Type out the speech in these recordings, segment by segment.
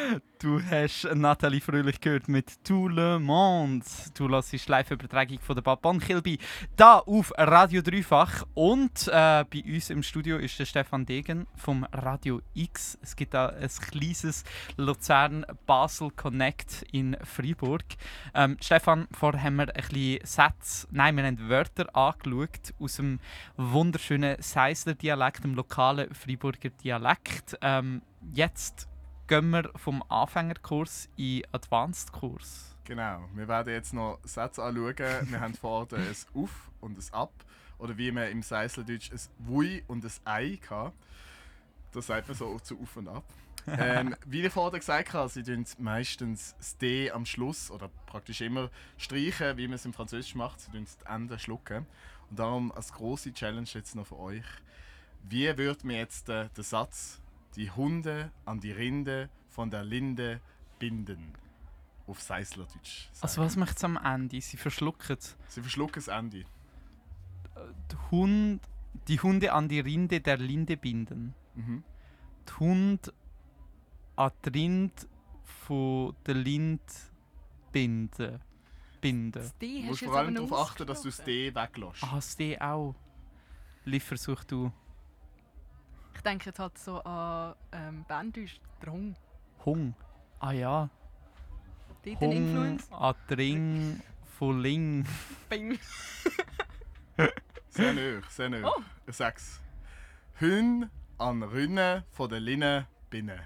Du hast Nathalie Fröhlich gehört mit «Tout le monde». Du hörst die Live-Übertragung von der Babon Kilby da auf Radio Dreifach. Und bei uns im Studio ist der Stefan Degen vom Radio X. Es gibt da ein kleines Luzern-Basel Connect in Freiburg. Stefan, vorher haben wir ein bisschen Sätze, wir haben Wörter angeschaut aus dem wunderschönen Seisler Dialekt, dem lokalen Freiburger Dialekt. Jetzt gehen wir vom Anfängerkurs in den Advanced-Kurs. Genau, wir werden jetzt noch Sätze anschauen. Wir haben vorne ein Auf und ein Ab. Oder wie man im Seislerdeutsch ein Wui und ein Ei hatte. Das sagt man so zu Auf und Ab. Wie ich vorhin gesagt habe, sie tun meistens das D am Schluss oder praktisch immer streichen, wie man es im Französisch macht. Sie tun das Ende schlucken. Und darum als grosse Challenge jetzt noch für euch. Wie würde man jetzt den Satz «Die Hunde an die Rinde von der Linde binden» auf Seislerdeutsch sagen? Also was macht es am Ende? Sie verschlucken es. Sie verschlucken das Ende. Die Hunde an die Rinde der Linde binden. Mhm. Die Hunde an die Rinde von der Linde binden. Das D Du hast musst du vor jetzt allem aber darauf noch achten, dass du das ausgesprochen. D weglässt. Ah, das D auch. Liv, versuch du. Ich denke jetzt halt so an Berndeutsch, der Hung. Hung. Ah ja. Dort ein Hung Influence. an die Ring von Ling. Bing. Sehr nöch, sehr nöch. Oh. Ich sag's. Hün an Rünne von der Linne binnen.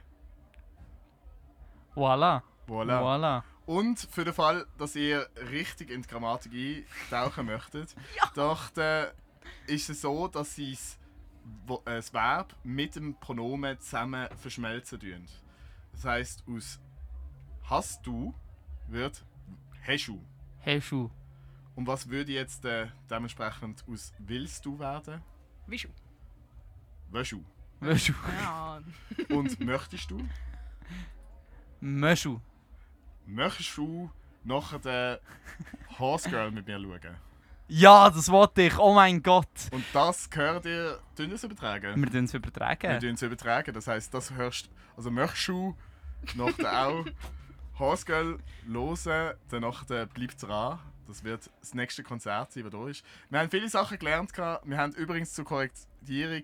Voilà. Voilà. Voilà. Und für den Fall, dass ihr richtig in die Grammatik eintauchen möchtet, dachte ist es so, dass sie das Verb mit dem Pronomen zusammen verschmelzen tun. Das heisst, aus hast du wird hast du. Heschu. Und was würde jetzt dementsprechend aus willst du werden? Wischu. Wöschu. Möschu. Ja. Und möchtest du? Möschu. Möchtest du nachher den Horse Girl mit mir schauen? Ja, das wollte ich. Oh mein Gott. Und das gehört ihr, tun wir es übertragen? Wir tun es übertragen. Wir tun es übertragen, das heisst, das hörst also möchtest du nachher auch Horse Girl hören, danach bleibt dran. Das wird das nächste Konzert sein, das da ist. Wir haben viele Sachen gelernt. Wir haben übrigens zur Korrigierung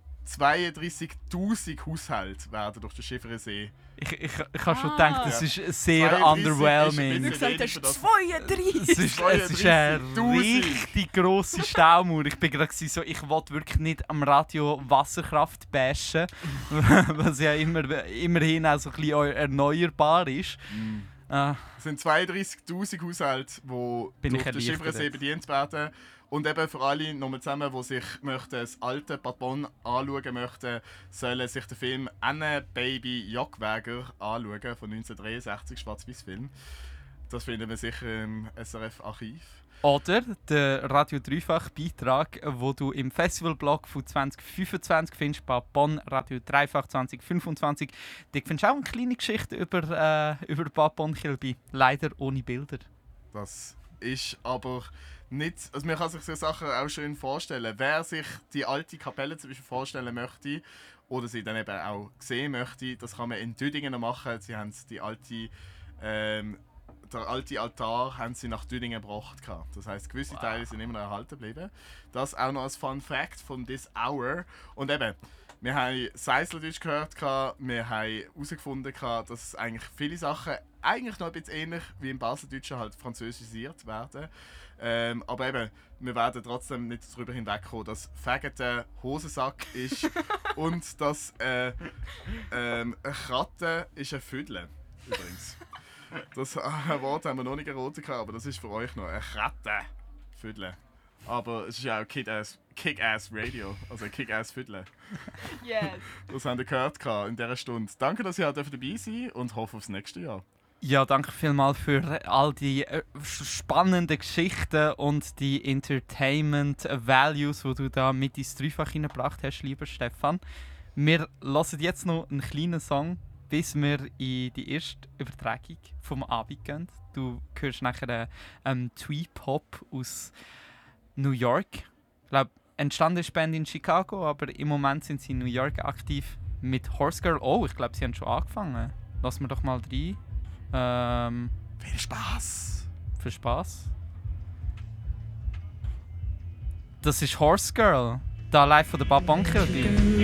32'000 Haushalte werden durch den Schiffere-See. Ich habe schon Ah. gedacht, das ist sehr 32 underwhelming. ist Du ein gesagt bisschen hast wenig für das- 32. Es ist eine 32'000. richtig grosse Staumauer. Ich bin gerade so, ich wollte wirklich nicht am Radio Wasserkraft bashen, was ja immerhin auch so ein bisschen erneuerbar ist. Es sind 32'000 Haushalte, die Bin durch ich den erleichtert Schiffere-See jetzt. bedient werden. Und eben für alle nochmal zusammen, die sich das alte Bad Bonn anschauen möchten, sollen sich den Film «Anne Baby Jagdwäger» anschauen, von 1963, Schwarz-Weiß-Film. Das finden wir sicher im SRF-Archiv. Oder der Radio Dreifach-Beitrag, den du im Festivalblog von 2025 findest, bei Bonn Radio Dreifach 2025. Da findest du auch eine kleine Geschichte über Bad Bonn Kilby. Leider ohne Bilder. Das ist aber nicht. Also man kann sich so Sachen auch schön vorstellen. Wer sich die alte Kapelle zum Beispiel vorstellen möchte oder sie dann eben auch sehen möchte, das kann man in Düdingen noch machen. Sie haben die alte, der alte Altar haben sie nach Düdingen gebracht. Das heisst, gewisse Teile sind immer noch erhalten geblieben. Das auch noch als Fun Fact von this hour. Und eben, wir haben Seislerdeutsch gehört, wir haben herausgefunden, dass eigentlich viele Sachen eigentlich noch ein bisschen ähnlich wie im Baseldeutschen halt französisiert werden. Aber eben, wir werden trotzdem nicht darüber hinwegkommen, dass Faggot der Hosensack ist und dass eine Kratte ist ein Füdle, übrigens. Das Wort haben wir noch nicht erraten, aber das ist für euch noch eine Kratte. Füdle. Aber es ist ja auch Kick-Ass Radio, also Kick-Ass Füdle. Yes. Das haben wir gehört in dieser Stunde. Danke, dass ihr dabei seid und hoffe aufs nächste Jahr. Ja, danke vielmals für all die spannenden Geschichten und die Entertainment Values, die du da mit ins Dreifach hineingebracht hast, lieber Stefan. Wir hören jetzt noch einen kleinen Song, bis wir in die erste Übertragung vom Abend gehen. Du hörst nachher Twee-Pop aus New York. Ich glaube, entstanden ist die Band in Chicago, aber im Moment sind sie in New York aktiv mit Horse Girl. Oh, ich glaube, sie haben schon angefangen. Lass mir doch mal rein. Viel Spaß! Für Spaß. Das ist Horse Girl. Da live von der Bad Bankilby.